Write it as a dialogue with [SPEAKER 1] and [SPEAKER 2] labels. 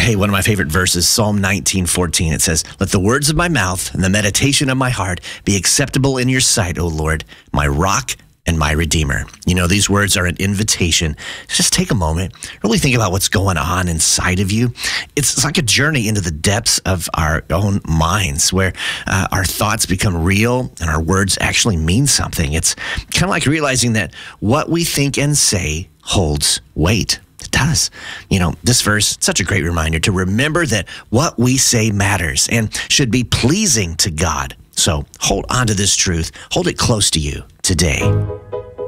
[SPEAKER 1] Hey, one of my favorite verses, Psalm 19:14. It says, "Let the words of my mouth and the meditation of my heart be acceptable in your sight, O Lord, my rock and my redeemer." You know, these words are an invitation. Just take a moment, really think about what's going on inside of you. It's like a journey into the depths of our own minds where our thoughts become real and our words actually mean something. It's kind of like realizing that what we think and say holds weight. It does. You know, this verse, such a great reminder to remember that what we say matters and should be pleasing to God. So hold on to this truth. Hold it close to you today.